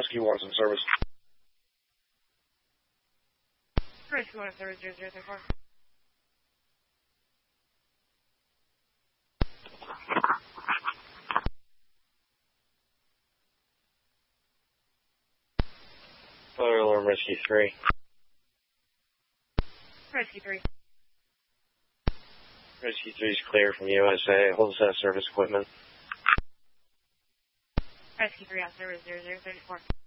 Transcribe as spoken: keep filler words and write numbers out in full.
Rescue one some service. Rescue one service zero zero three four. Fire alarm Rescue three. Rescue three. Rescue three is clear from U S A. Holds that service equipment. Rescue three on service zero zero three four.